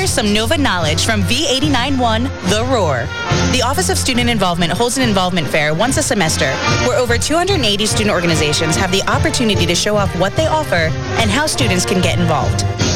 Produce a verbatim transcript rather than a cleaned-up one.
Here's some Nova knowledge from V eighty-nine point one The Roar. The Office of Student Involvement holds an involvement fair once a semester where over two hundred eighty student organizations have the opportunity to show off what they offer and how students can get involved.